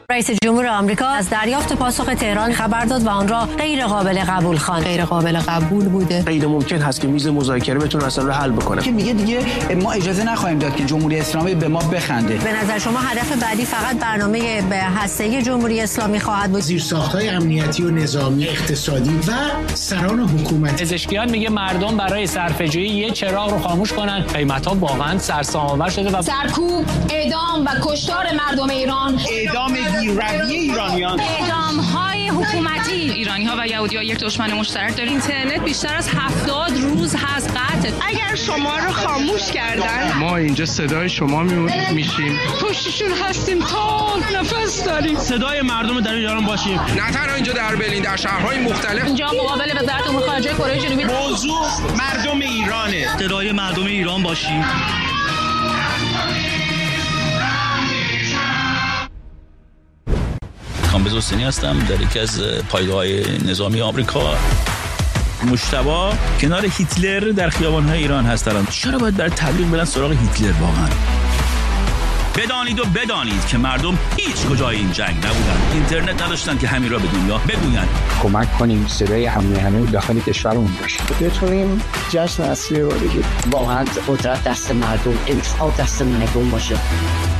رئیس جمهور آمریکا از دریافت پاسخ تهران خبر داد و آن را غیر قابل قبول خواند. غیر قابل قبول بوده. غیر ممکن هست که میز مذاکره بتونه اصلا رو حل بکنه. که میگه دیگه ما اجازه نخواهیم داد که جمهوری اسلامی به ما بخنده. به نظر شما هدف بعدی فقط برنامه هسته‌ای جمهوری اسلامی خواهد بود؟ زیرساخت‌های امنیتی و نظامی، اقتصادی و سران حکومت. پزشکیان میگه مردم برای صرفه‌جویی یه چراغ رو خاموش کنن. قیمت‌ها واقعا سرسام‌آور شده و سرکوب، اعدام و کشتار مردم ایران، اعدام بی‌رویه ایرانیان، اعدام‌های حکومتی. ایرانی‌ها و یهودی‌ها یک دشمن مشترک دارن. اینترنت بیشتر از 70 روز هست قطع. اگر شما رو خاموش کردن، ما اینجا صدای شما میشیم، پشتشون هستیم تا نفس داریم. صدای مردم در ایران باشیم. نه تنها اینجا در برلین، در شهرهای مختلف. اینجا مقابل وزارت امور خارجه کره جنوبی. موضوع مردم ایرانه. صدای مردم ایران باشیم. کامبیز حسینی هستم، در یکی از پایگاه‌های نظامی آمریکا. مجتبی کنار هیتلر در خیابان‌های ایران هستن. چرا باید برای تبلیغ برن سراغ هیتلر واقعا؟ بدانید و بدانید که مردم هیچ کجای این جنگ نبودن. اینترنت نداشتن که همین را به دنیا بگوین. کمک کنیم صدای همه داخل کشورمون باشه. بتونیم جشن اصلی رو بگیریم. واقعا قدرت دست مردم، انتخاب دست مردم باشه.